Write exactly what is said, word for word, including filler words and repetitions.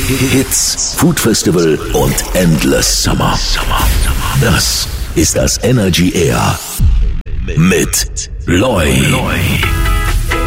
Hits, Food Festival und Endless Summer. Das ist das Energy Air mit Loy.